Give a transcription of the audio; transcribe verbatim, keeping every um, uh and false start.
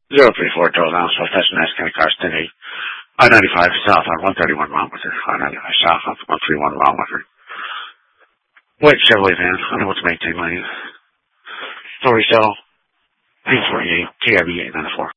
zero three four total down, so that's nice kind of car steady. I ninety-five south on one thirty-one wrong with her. I ninety-five south on one thirty-one wrong with her. White Chevrolet van, I know what's maintain lane. Story cell, P forty-eight, T I B eight ninety-four.